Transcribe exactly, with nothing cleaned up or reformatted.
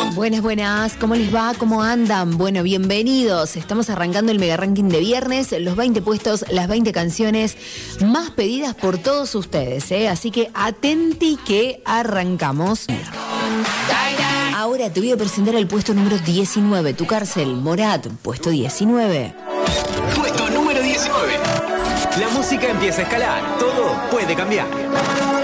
Buenas, buenas, ¿cómo les va? ¿Cómo andan? Bueno, bienvenidos. Estamos arrancando el mega ranking de viernes, los veinte puestos, las veinte canciones más pedidas por todos ustedes, ¿eh? Así que atenti que arrancamos. Ahora te voy a presentar el puesto número diecinueve, Tu Cárcel, Morat, puesto diecinueve. Puesto número diecinueve. La música empieza a escalar, todo puede cambiar.